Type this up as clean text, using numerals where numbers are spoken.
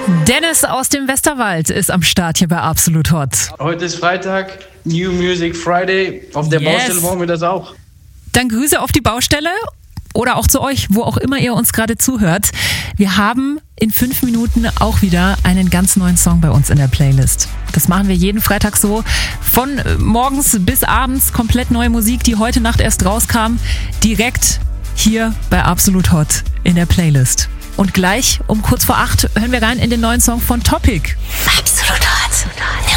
Dennis aus dem Westerwald ist am Start hier bei Absolut Hot. Heute ist Freitag, New Music Friday. Auf der Baustelle wollen wir das auch. Dann Grüße auf die Baustelle oder auch zu euch, wo auch immer ihr uns gerade zuhört. Wir haben in 5 Minuten auch wieder einen ganz neuen Song bei uns in der Playlist. Das machen wir jeden Freitag so. Von morgens bis abends komplett neue Musik, die heute Nacht erst rauskam. Direkt hier bei Absolut Hot in der Playlist. Und gleich um kurz vor 8 hören wir rein in den neuen Song von Topic. Absolut Hot.